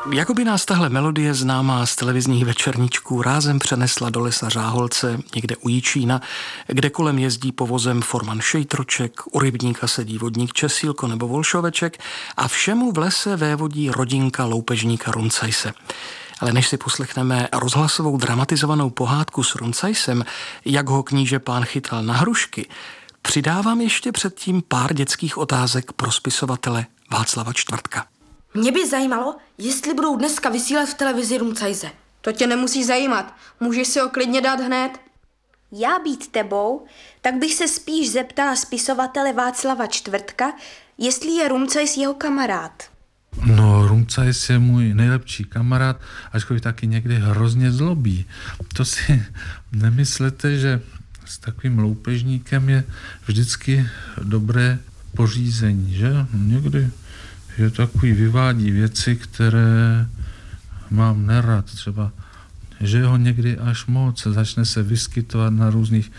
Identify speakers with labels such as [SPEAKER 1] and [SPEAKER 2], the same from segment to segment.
[SPEAKER 1] Jakoby nás tahle melodie známá z televizních večerníčků rázem přenesla do lesa Řáholce, někde u Jičína, kde kolem jezdí povozem forman Šejtroček, u rybníka sedí vodník Česílko nebo Volšoveček a všemu v lese vévodí rodinka loupežníka Runcajse. Ale než si poslechneme rozhlasovou dramatizovanou pohádku s Runcajsem, jak ho kníže pán chytal na hrušky, přidávám ještě předtím pár dětských otázek pro spisovatele Václava Čtvrtka.
[SPEAKER 2] Mě by zajímalo, jestli budou dneska vysílat v televizi Runcajse.
[SPEAKER 3] To tě nemusí zajímat. Můžeš si ho klidně dát hned.
[SPEAKER 4] Já být tebou, tak bych se spíš zeptala spisovatele Václava Čtvrtka, jestli je Runcajs jeho kamarád.
[SPEAKER 5] No, Runcajs je můj nejlepší kamarád, ačkoliv taky někdy hrozně zlobí. To si nemyslete, že s takovým loupežníkem je vždycky dobré pořízení, že? Někdy je takový vyvádí věci, které mám nerad. Třeba, že ho někdy až moc začne se vyskytovat na různých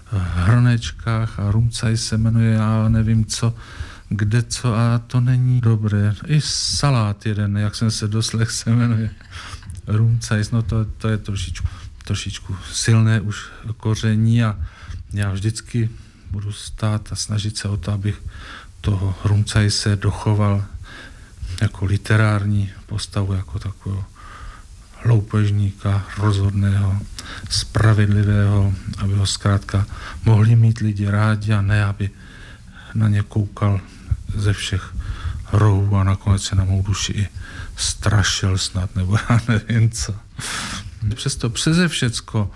[SPEAKER 5] hrnečkách a Runcajs se jmenuje, já nevím co, kde co a to není dobré. I salát jeden, jak jsem se doslechl, se jmenuje Runcajs, no to je trošičku silné už koření a já vždycky budu stát a snažit se o to, abych toho Runcajse dochoval jako literární postavu, jako takového loupežníka, rozhodného, spravedlivého, aby ho zkrátka mohli mít lidi rádi a ne, aby na ně koukal ze všech rohů a nakonec se na mou duši i strašil snad, nebo já nevím co. Přesto přeze všecko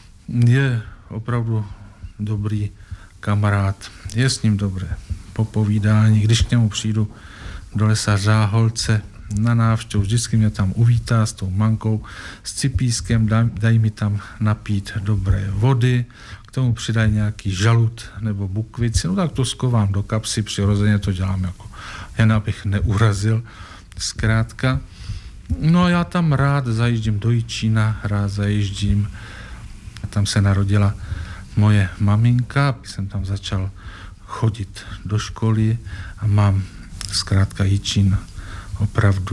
[SPEAKER 5] je opravdu dobrý kamarád, je s ním dobré popovídání, když k němu přijdu do lesa Řáholce na návštěvu, vždycky mě tam uvítá s tou mankou, s cipískem, dají mi tam napít dobré vody, k tomu přidají nějaký žalud nebo bukvici, no tak to skovám do kapsy, přirozeně to dělám jako jen abych neurazil, zkrátka. No a já tam rád zajíždím do Jičína, tam se narodila moje maminka, jsem tam začal chodit do školy a mám zkrátka Jičín opravdu